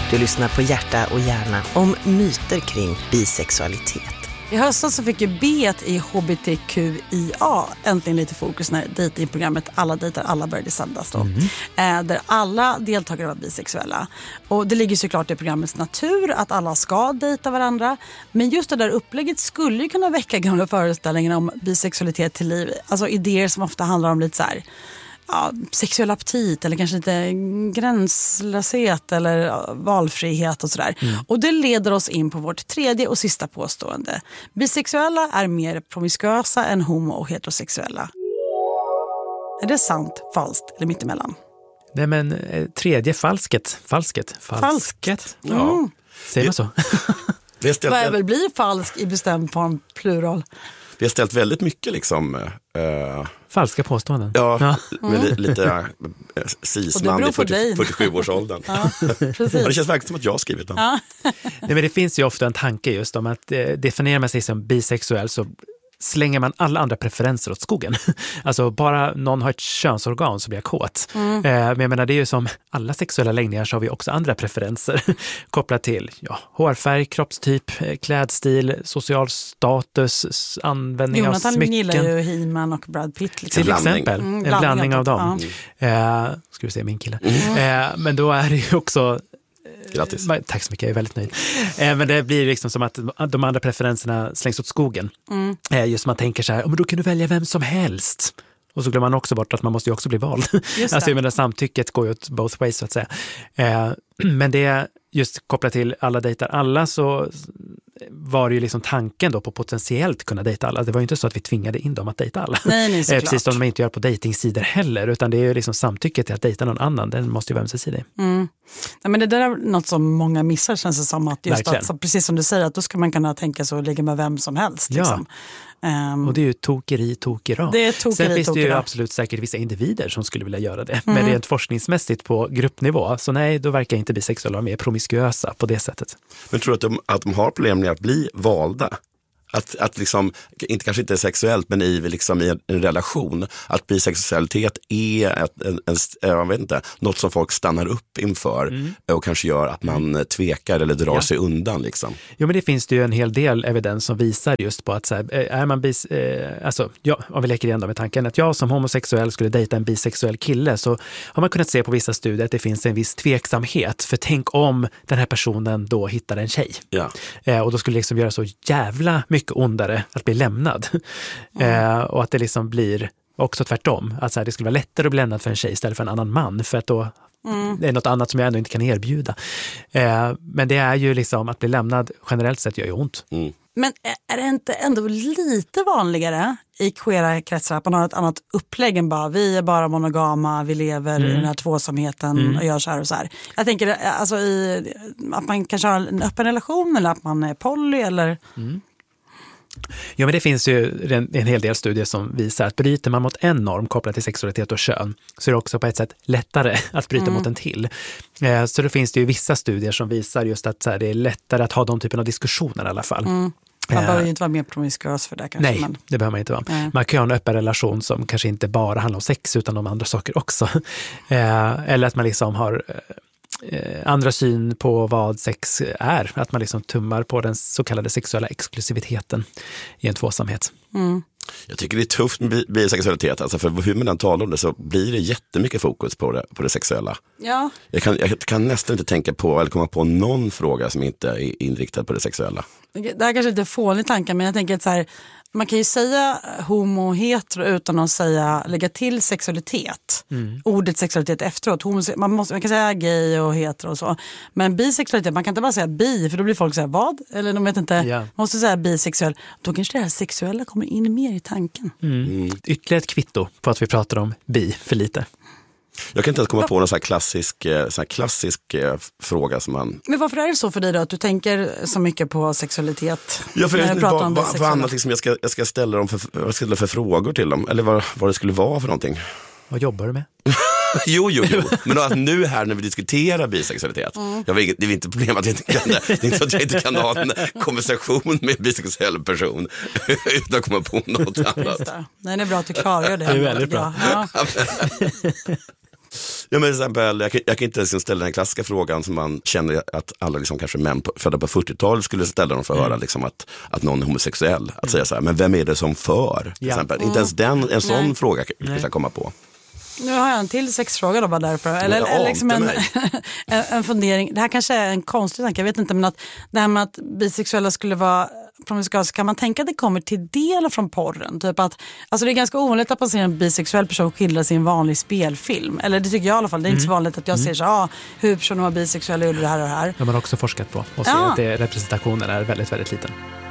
Du lyssnar på Hjärta och hjärna om myter kring bisexualitet. I höstas så fick ju B i HBTQIA äntligen lite fokus när datingprogrammet Alla dejtar alla började sändas då. Där alla deltagare var bisexuella. Och det ligger såklart i programmets natur att alla ska dejta varandra. Men just det där upplägget skulle ju kunna väcka gamla föreställningar om bisexualitet till liv. Alltså idéer som ofta handlar om lite så här... Ja, sexuell aptit eller kanske lite gränslöshet eller valfrihet och sådär. Och det leder oss in på vårt tredje och sista påstående. Bisexuella är mer promiskuösa än homo- och heterosexuella. Är det sant, falskt eller mittemellan? Nej, men tredje falsket. Ja. Säger man så? Vad väl blir falsk i bestämd form, plural? Vi har ställt väldigt mycket liksom... falska påståenden. Ja, med lite cisman i 47-årsåldern. Ja, precis. Det känns verkligen som att jag har skrivit den. Ja. Nej, men det finns ju ofta en tanke just om att definierar man sig som bisexuell så slänger man alla andra preferenser åt skogen. Alltså bara någon har ett könsorgan så blir jag kåt. Men jag menar, det är ju som alla sexuella läggningar så har vi också andra preferenser kopplat till hårfärg, kroppstyp, klädstil, social status, användning av smycken. Jonathan gillar ju He-Man och Brad Pitt. Liksom. Till exempel, en blandning av dem. Ska vi se min kille. Men då är det ju också... Grattis. Tack så mycket, jag är väldigt nöjd. Men det blir liksom som att de andra preferenserna slängs åt skogen. Just man tänker så här, men då kan du välja vem som helst. Och så glömmer man också bort att man måste ju också bli vald. Alltså jag menar, samtycket går ju åt both ways så att säga. Men det är just kopplat till alla dejtar alla, så var det ju liksom tanken då på potentiellt kunna dejta alla. Det var ju inte så att vi tvingade in dem att dejta alla. Nej, precis som de inte gör på dejtingsidor heller, utan det är ju liksom samtycket till att dejta någon annan, den måste ju vara ömsesidig. Ja, men det där är något som många missar, känns det som, att just att, så precis som du säger, att då ska man kunna tänka så och ligga med vem som helst. Liksom. Och det är ju tokera. Det är Sen finns det ju absolut säkert vissa individer som skulle vilja göra det. Men rent forskningsmässigt på gruppnivå, så nej, då verkar inte bisexuella vara mer promiskuösa på det sättet. Men tror du att de har problem med att bli valda? Att liksom, kanske inte sexuellt, men i en relation, att bisexualitet är jag vet inte, något som folk stannar upp inför och kanske gör att man tvekar eller drar sig undan liksom. Jo, men det finns det ju en hel del evidens som visar just på att så här, är man om vi leker igen med tanken att jag som homosexuell skulle dejta en bisexuell kille, så har man kunnat se på vissa studier att det finns en viss tveksamhet, för tänk om den här personen då hittar en tjej. Och då skulle det liksom göra så jävla mycket ondare att bli lämnad. Och att det liksom blir också tvärtom. Att så här, det skulle vara lättare att bli lämnad för en tjej istället för en annan man, för att då det är något annat som jag ändå inte kan erbjuda. Men det är ju liksom att bli lämnad generellt sett gör ju ont. Men är det inte ändå lite vanligare i queera kretsar att man har ett annat upplägg än bara vi är bara monogama, vi lever i den här tvåsamheten och gör så här och så här. Jag tänker alltså att man kanske har en öppen relation eller att man är poly eller... Ja, men det finns ju en hel del studier som visar att bryter man mot en norm kopplat till sexualitet och kön, så är det också på ett sätt lättare att bryta mot en till. Så då finns det ju vissa studier som visar just att så här, det är lättare att ha de typen av diskussioner i alla fall. Man behöver ju inte vara mer promiskuös för det kanske. Nej, det behöver man inte vara. Man kan ha en öppen relation som kanske inte bara handlar om sex utan om andra saker också. Eller att man liksom har... andra syn på vad sex är, att man liksom tummar på den så kallade sexuella exklusiviteten i en tvåsamhet. Jag tycker det är tufft med bisexualitet, alltså för hur man än talar om det så blir det jättemycket fokus på det sexuella. Ja. Jag kan nästan inte tänka på eller komma på någon fråga som inte är inriktad på det sexuella. Det här kanske inte är fånig tanke, men jag tänker att så här, man kan ju säga homo och hetero utan att lägga till sexualitet. Ordet sexualitet efteråt. Man kan säga gay och hetero och så. Men bisexualitet, man kan inte bara säga bi, för då blir folk så här, vad? Eller de vet inte, man måste säga bisexuell. Då kanske det här sexuella kommer in mer i tanken. Ytterligare ett kvitto på att vi pratar om bi för lite. Jag kan inte ens komma på någon så här klassisk fråga som man... Men varför är det så för dig då, att du tänker så mycket på sexualitet? Ja, för vad annat liksom jag ska ställa dem för frågor till dem, eller vad det skulle vara för någonting. Vad jobbar du med? Jo. Men att nu här när vi diskuterar bisexualitet, det är inte problem att jag inte kan det. Det är inte så att jag inte kan ha en konversation med en bisexuell person utan att komma på något annat. Nej, det är bra att du klarar det. Det är väldigt bra. Ja. Ja, men till exempel, jag kan inte liksom ställa den klassiska frågan som man känner att alla liksom, kanske män födda på 40-talet skulle ställa dem för att höra liksom, att någon är homosexuell. Att säga så här, men vem är det som för? Till exempel. Inte ens en sån fråga kan jag komma på. Nu har jag en till sexfråga då bara därför. Eller liksom en fundering. Det här kanske är en konstig tanke, jag vet inte. Men att det här med att bisexuella skulle vara promiskuösa, kan man tänka att det kommer till del från porren? Typ att, alltså det är ganska ovanligt att man ser en bisexuell person skildras i en vanlig spelfilm. Eller det tycker jag i alla fall. Det är inte så vanligt att jag ser så huvudpersonen var bisexuell och gjorde det här och det här. De har också forskat på och ser att representationen är väldigt, väldigt liten.